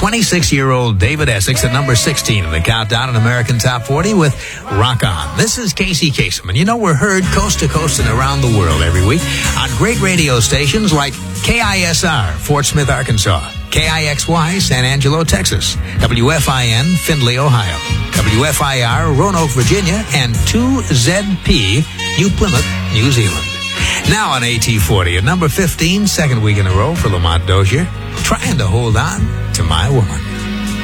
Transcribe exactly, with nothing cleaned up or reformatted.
twenty-six-year-old David Essex at number sixteen in the countdown in American Top forty with Rock On. This is Casey Kasem, and you know we're heard coast to coast and around the world every week on great radio stations like K I S R, Fort Smith, Arkansas, K I X Y, San Angelo, Texas, W F I N, Findlay, Ohio, W F I R, Roanoke, Virginia, and two Z P, New Plymouth, New Zealand. Now on A T forty, at number fifteen, second week in a row for Lamont Dozier, Trying to Hold On to My Woman.